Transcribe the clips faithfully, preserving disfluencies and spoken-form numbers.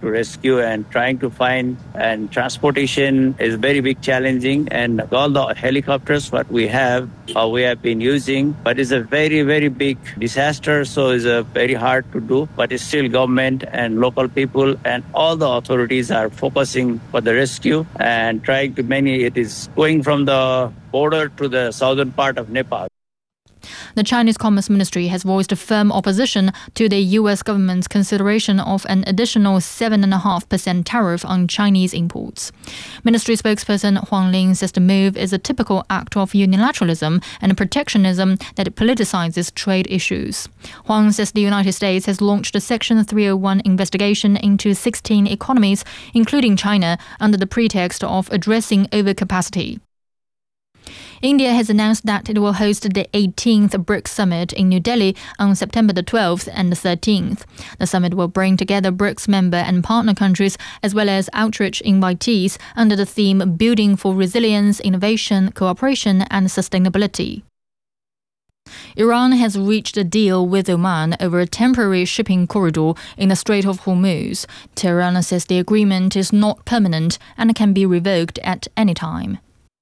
to rescue and trying to find, and transportation is very big challenging, and all the helicopters what we have, uh, we have been using, but it's a very, very big disaster, so it's a very hard to do, but it's still government and local people and all the authorities are focusing for the rescue and trying to many, it is going from the border to the southern part of Nepal. The Chinese Commerce Ministry has voiced firm opposition to the U S government's consideration of an additional seven point five percent tariff on Chinese imports. Ministry spokesperson Huang Ling says the move is a typical act of unilateralism and protectionism that politicizes trade issues. Huang says the United States has launched a Section three oh one investigation into sixteen economies, including China, under the pretext of addressing overcapacity. India has announced that it will host the eighteenth BRICS Summit in New Delhi on September the twelfth and the thirteenth. The summit will bring together BRICS member and partner countries as well as outreach invitees under the theme Building for Resilience, Innovation, Cooperation and Sustainability. Iran has reached a deal with Oman over a temporary shipping corridor in the Strait of Hormuz. Tehran says the agreement is not permanent and can be revoked at any time.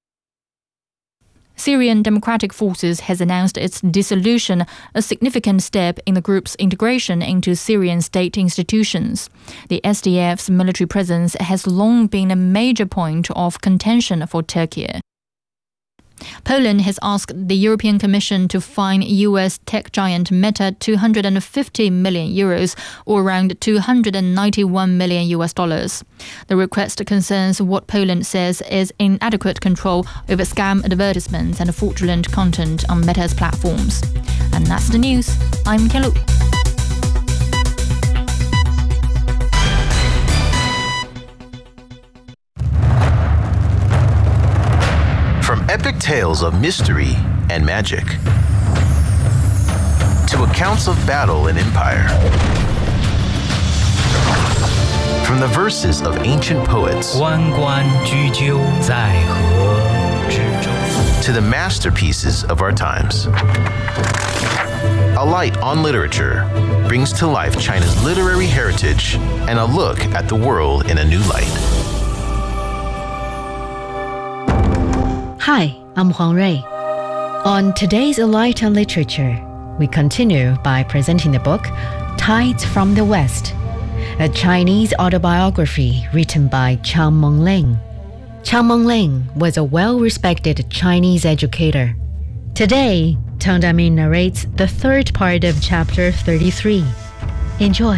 Syrian Democratic Forces has announced its dissolution, a significant step in the group's integration into Syrian state institutions. The S D F's military presence has long been a major point of contention for Turkey. Poland has asked the European Commission to fine U S tech giant Meta two hundred fifty million euros, or around two hundred ninety-one million U S dollars. The request concerns what Poland says is inadequate control over scam advertisements and fraudulent content on Meta's platforms. And that's the news. I'm Kelu. From epic tales of mystery and magic to accounts of battle and empire, from the verses of ancient poets 万观雎鸠，在河之洲 to the masterpieces of our times. A Light on Literature brings to life China's literary heritage and a look at the world in a new light. Hi, I'm Huang Rui. On today's A Light on Literature, we continue by presenting the book Tides from the West, a Chinese autobiography written by Chang Mengling. Chang Mengling was a well-respected Chinese educator. Today, Tang Damin narrates the third part of chapter thirty-three. Enjoy.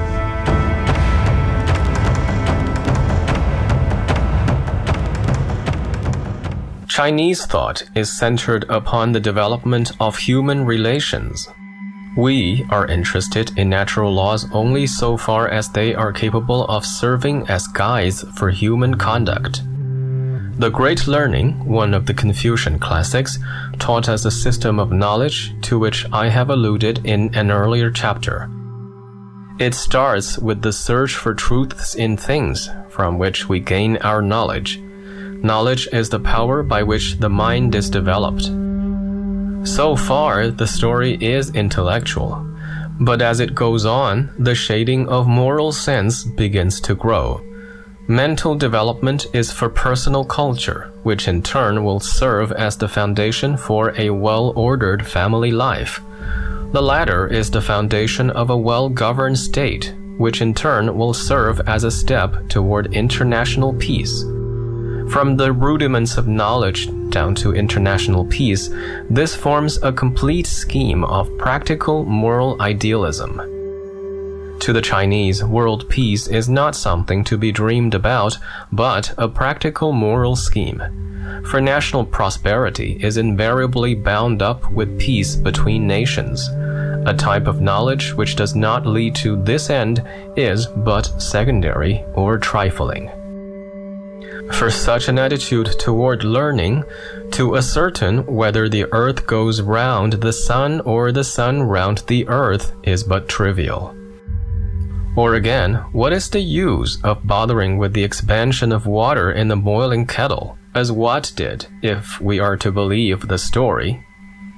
Chinese thought is centered upon the development of human relations. We are interested in natural laws only so far as they are capable of serving as guides for human conduct. The Great Learning, one of the Confucian classics, taught us a system of knowledge to which I have alluded in an earlier chapter. It starts with the search for truths in things, from which we gain our knowledge. Knowledge is the power by which the mind is developed. So far, the story is intellectual, but as it goes on, the shading of moral sense begins to grow. Mental development is for personal culture, which in turn will serve as the foundation for a well-ordered family life. The latter is the foundation of a well-governed state, which in turn will serve as a step toward international peace. From the rudiments of knowledge down to international peace, this forms a complete scheme of practical moral idealism. To the Chinese, world peace is not something to be dreamed about, but a practical moral scheme. For national prosperity is invariably bound up with peace between nations. A type of knowledge which does not lead to this end is but secondary or trifling. For such an attitude toward learning, to ascertain whether the earth goes round the sun or the sun round the earth is but trivial. Or again, what is the use of bothering with the expansion of water in the boiling kettle, as Watt did, if we are to believe the story?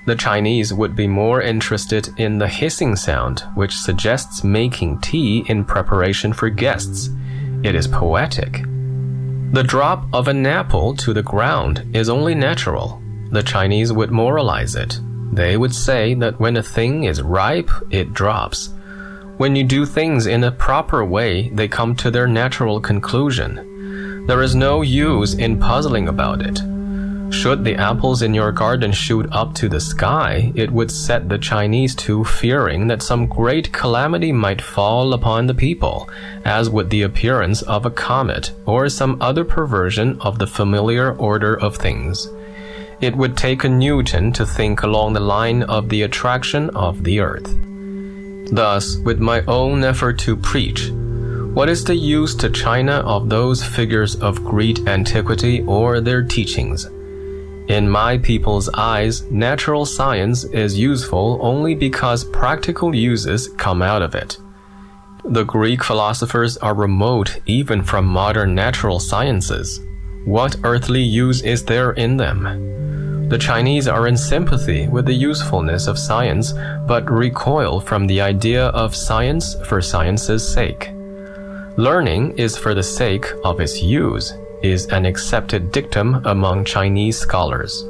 The Chinese would be more interested in the hissing sound, which suggests making tea in preparation for guests. It is poetic. The drop of an apple to the ground is only natural. The Chinese would moralize it. They would say that when a thing is ripe, it drops. When you do things in a proper way, they come to their natural conclusion. There is no use in puzzling about it. Should the apples in your garden shoot up to the sky, it would set the Chinese to fearing that some great calamity might fall upon the people, as would the appearance of a comet or some other perversion of the familiar order of things. It would take a Newton to think along the line of the attraction of the earth. Thus, with my own effort to preach, what is the use to China of those figures of great antiquity or their teachings? In my people's eyes, natural science is useful only because practical uses come out of it. The Greek philosophers are remote even from modern natural sciences. What earthly use is there in them? The Chinese are in sympathy with the usefulness of science, but recoil from the idea of science for science's sake. Learning is for the sake of its use, is an accepted dictum among Chinese scholars.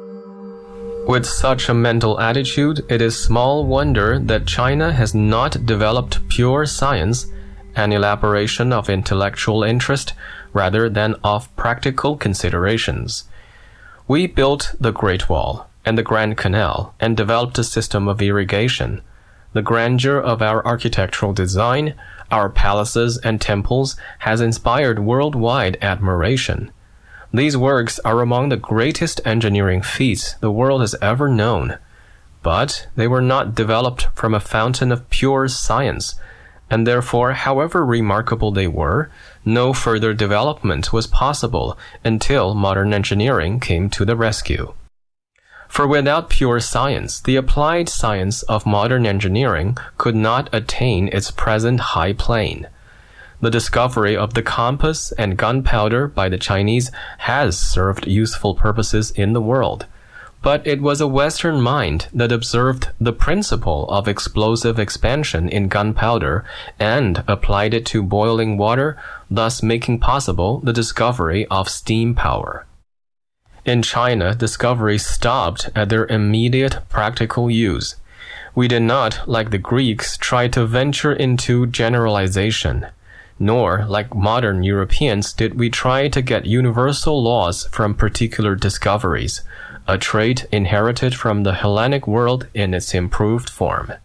With such a mental attitude, it is small wonder that China has not developed pure science, an elaboration of intellectual interest rather than of practical considerations. We built the Great Wall and the Grand Canal and developed a system of irrigation. The grandeur of our architectural design, our palaces and temples, has inspired worldwide admiration. These works are among the greatest engineering feats the world has ever known. But they were not developed from a fountain of pure science, and therefore, however remarkable they were, no further development was possible until modern engineering came to the rescue. For without pure science, the applied science of modern engineering could not attain its present high plane. The discovery of the compass and gunpowder by the Chinese has served useful purposes in the world, but it was a Western mind that observed the principle of explosive expansion in gunpowder and applied it to boiling water, thus making possible the discovery of steam power. In China, discoveries stopped at their immediate practical use. We did not, like the Greeks, try to venture into generalization, nor, like modern Europeans, did we try to get universal laws from particular discoveries, a trait inherited from the Hellenic world in its improved form.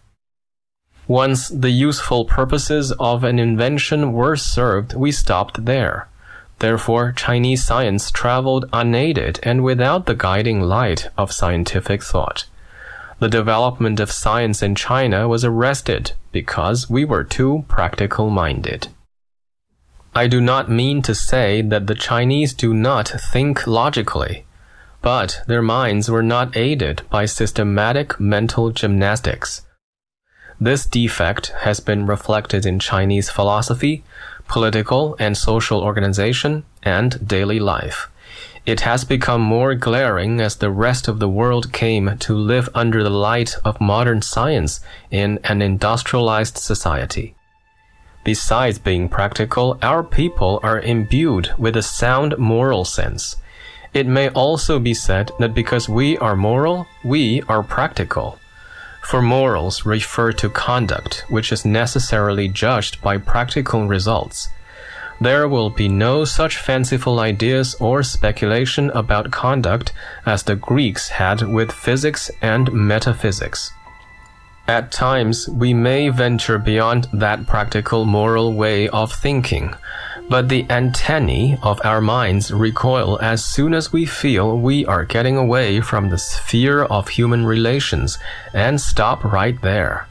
Once the useful purposes of an invention were served, we stopped there. Therefore, Chinese science traveled unaided and without the guiding light of scientific thought. The development of science in China was arrested because we were too practical-minded. I do not mean to say that the Chinese do not think logically, but their minds were not aided by systematic mental gymnastics. This defect has been reflected in Chinese philosophy, political and social organization, and daily life. It has become more glaring as the rest of the world came to live under the light of modern science in an industrialized society. Besides being practical, our people are imbued with a sound moral sense. It may also be said that because we are moral, we are practical. For morals refer to conduct, which is necessarily judged by practical results. There will be no such fanciful ideas or speculation about conduct as the Greeks had with physics and metaphysics. At times, we may venture beyond that practical moral way of thinking, but the antennae of our minds recoil as soon as we feel we are getting away from the sphere of human relations and stop right there.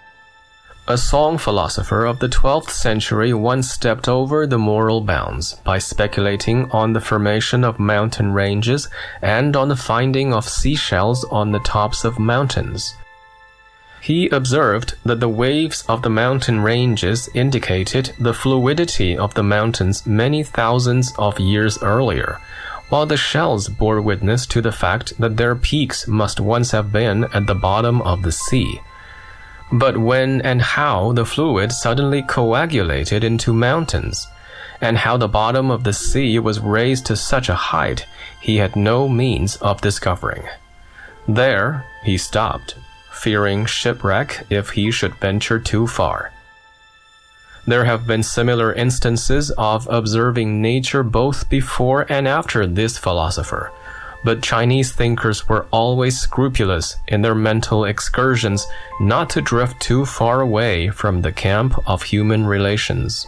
A song philosopher of the twelfth century once stepped over the moral bounds by speculating on the formation of mountain ranges and on the finding of seashells on the tops of mountains. He observed that the waves of the mountain ranges indicated the fluidity of the mountains many thousands of years earlier, while the shells bore witness to the fact that their peaks must once have been at the bottom of the sea. But when and how the fluid suddenly coagulated into mountains, and how the bottom of the sea was raised to such a height, he had no means of discovering. There he stopped, fearing shipwreck if he should venture too far. There have been similar instances of observing nature both before and after this philosopher, but Chinese thinkers were always scrupulous in their mental excursions not to drift too far away from the camp of human relations.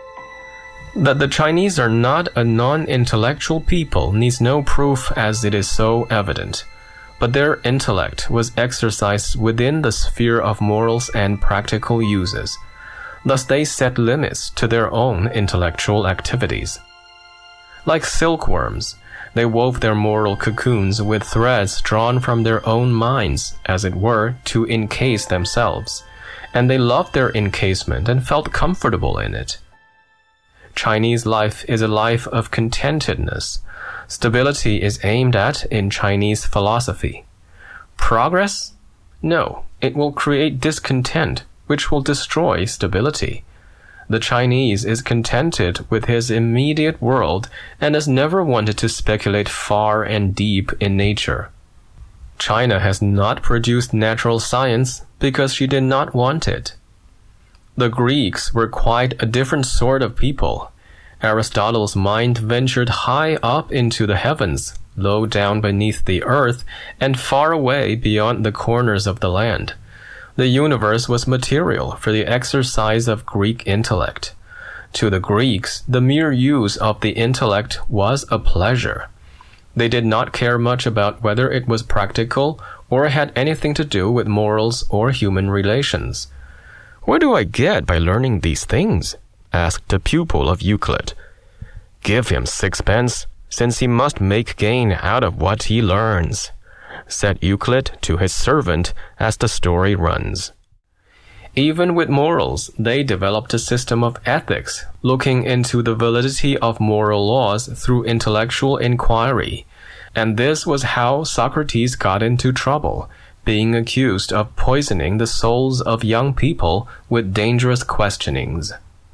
That the Chinese are not a non-intellectual people needs no proof, as it is so evident, but their intellect was exercised within the sphere of morals and practical uses. Thus they set limits to their own intellectual activities. Like silkworms, they wove their moral cocoons with threads drawn from their own minds, as it were, to encase themselves, and they loved their encasement and felt comfortable in it. Chinese life is a life of contentedness. Stability is aimed at in Chinese philosophy. Progress? No, it will create discontent, which will destroy stability. The Chinese is contented with his immediate world and has never wanted to speculate far and deep in nature. China has not produced natural science because she did not want it. The Greeks were quite a different sort of people. Aristotle's mind ventured high up into the heavens, low down beneath the earth, and far away beyond the corners of the land. The universe was material for the exercise of Greek intellect. To the Greeks, the mere use of the intellect was a pleasure. They did not care much about whether it was practical or had anything to do with morals or human relations. "What do I get by learning these things?" asked a pupil of Euclid. "Give him sixpence, since he must make gain out of what he learns," said Euclid to his servant, as the story runs. Even with morals, they developed a system of ethics, looking into the validity of moral laws through intellectual inquiry. And this was how Socrates got into trouble, being accused of poisoning the souls of young people with dangerous questionings.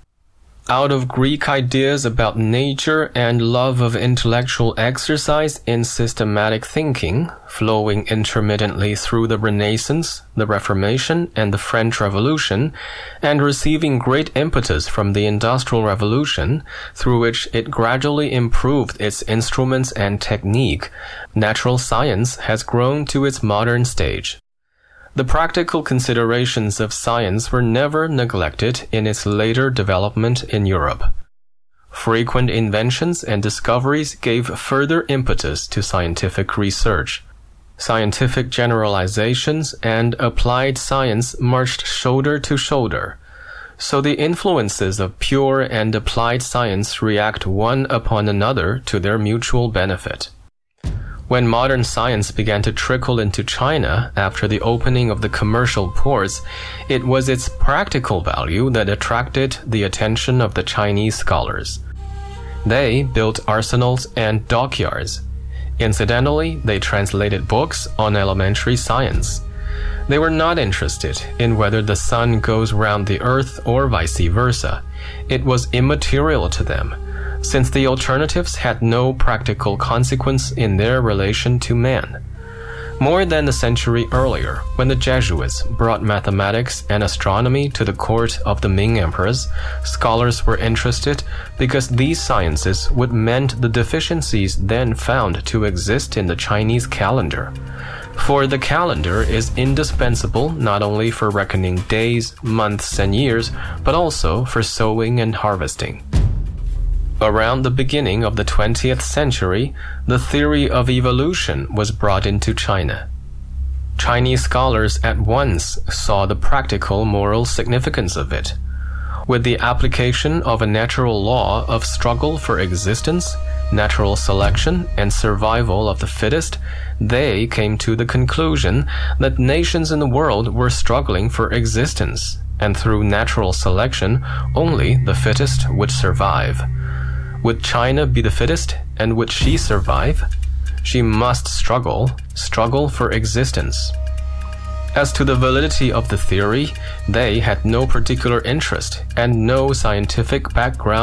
Out of Greek ideas about nature and love of intellectual exercise in systematic thinking, flowing intermittently through the Renaissance, the Reformation, and the French Revolution, and receiving great impetus from the Industrial Revolution, through which it gradually improved its instruments and technique, natural science has grown to its modern stage. The practical considerations of science were never neglected in its later development in Europe. Frequent inventions and discoveries gave further impetus to scientific research. Scientific generalizations and applied science marched shoulder to shoulder. So the influences of pure and applied science react one upon another to their mutual benefit. When modern science began to trickle into China after the opening of the commercial ports, it was its practical value that attracted the attention of the Chinese scholars. They built arsenals and dockyards. Incidentally, they translated books on elementary science. They were not interested in whether the sun goes round the earth or vice versa. It was immaterial to them, since the alternatives had no practical consequence in their relation to man. More than a century earlier, when the Jesuits brought mathematics and astronomy to the court of the Ming emperors, scholars were interested because these sciences would mend the deficiencies then found to exist in the Chinese calendar. For the calendar is indispensable not only for reckoning days, months, and years, but also for sowing and harvesting. Around the beginning of the twentieth century, the theory of evolution was brought into China. Chinese scholars at once saw the practical moral significance of it. With the application of a natural law of struggle for existence, natural selection, and survival of the fittest, they came to the conclusion that nations in the world were struggling for existence, and through natural selection, only the fittest would survive. Would China be the fittest, and would she survive? She must struggle, struggle for existence. As to the validity of the theory, they had no particular interest and no scientific background